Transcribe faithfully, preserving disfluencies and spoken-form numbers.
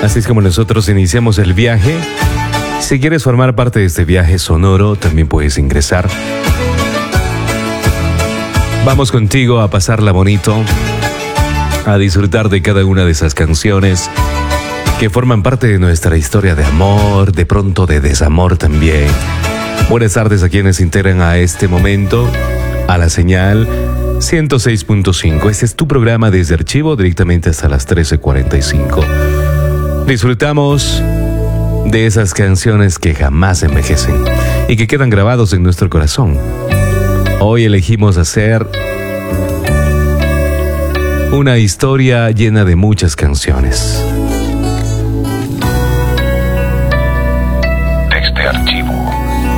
Así es como nosotros iniciamos el viaje. Si quieres formar parte de este viaje sonoro, también puedes ingresar. Vamos contigo a pasarla bonito, a disfrutar de cada una de esas canciones que forman parte de nuestra historia de amor, de pronto de desamor también. Buenas tardes a quienes se integran a este momento, a la señal ciento seis punto cinco. Este es tu programa desde archivo directamente hasta las trece cuarenta y cinco. Disfrutamos de esas canciones que jamás envejecen y que quedan grabados en nuestro corazón. Hoy elegimos hacer una historia llena de muchas canciones.